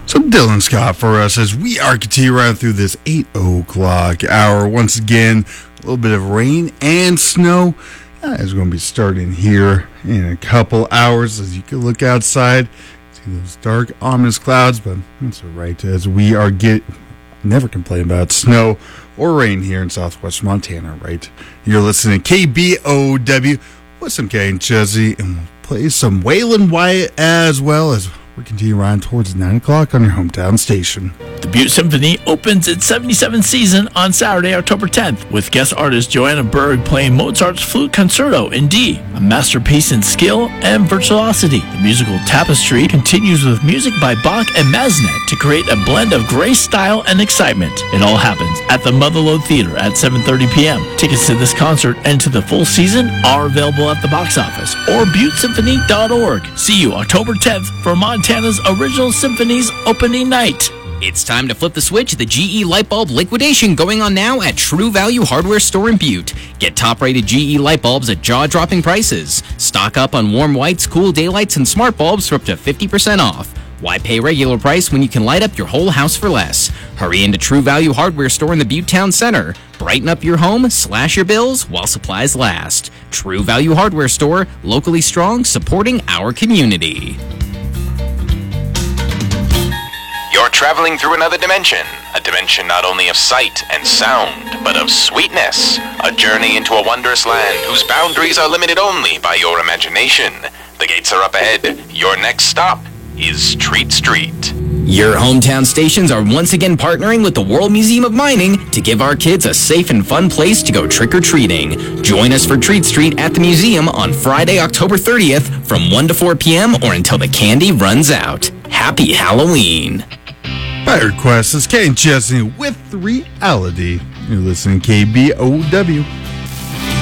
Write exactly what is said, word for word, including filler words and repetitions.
So Dylan Scott for us as we are continuing right through this eight o'clock hour. Once again, a little bit of rain and snow uh, is going to be starting here in a couple hours as you can look outside. See those dark, ominous clouds, but that's all right as we are get never complain about snow or rain here in southwest Montana, right? You're listening to K B O W with some K and Chesney, and we'll play some Waylon Wyatt as well as we continue on towards nine o'clock on your hometown station. The Butte Symphony opens its seventy-seventh season on Saturday, October tenth, with guest artist Joanna Berg playing Mozart's Flute Concerto in D, a masterpiece in skill and virtuosity. The musical tapestry continues with music by Bach and Massenet to create a blend of grace, style, and excitement. It all happens at the Motherlode Theater at seven thirty p.m. Tickets to this concert and to the full season are available at the box office or butte symphony dot org. See you October tenth for Montana's Original Symphony's opening night. It's time to flip the switch at the G E light bulb liquidation going on now at True Value Hardware Store in Butte. Get top-rated G E light bulbs at jaw-dropping prices. Stock up on warm whites, cool daylights, and smart bulbs for up to fifty percent off. Why pay regular price when you can light up your whole house for less? Hurry into True Value Hardware Store in the Butte Town Center. Brighten up your home, slash your bills while supplies last. True Value Hardware Store, locally strong, supporting our community. You're traveling through another dimension, a dimension not only of sight and sound, but of sweetness, a journey into a wondrous land whose boundaries are limited only by your imagination. The gates are up ahead. Your next stop is Treat Street. Your hometown stations are once again partnering with the World Museum of Mining to give our kids a safe and fun place to go trick-or-treating. Join us for Treat Street at the museum on Friday, October thirtieth from one to four p.m. or until the candy runs out. Happy Halloween! By request, is K and Chesney with Reality. You're listening to K B O W.